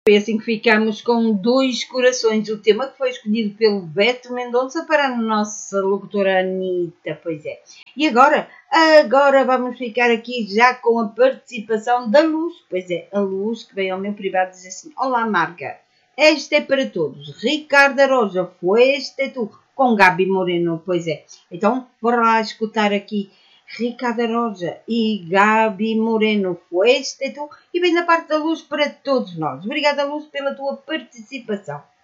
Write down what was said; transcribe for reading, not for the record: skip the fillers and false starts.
Foi assim que ficamos com Dois Corações, o tema que foi escolhido pelo Beto Mendonça para a nossa locutora Anitta, pois é. E agora vamos ficar aqui já com a participação da Luz, pois é, a Luz que veio ao meu privado diz assim: olá Marga, esta é para todos, Ricardo Aroja, foi este é tu, com Gabi Moreno, pois é. Então, bora lá escutar aqui Ricardo Aroja e Gabi Moreno, foi este é tu, e vem da parte da Luz para todos nós. Obrigada, Luz, pela tua participação.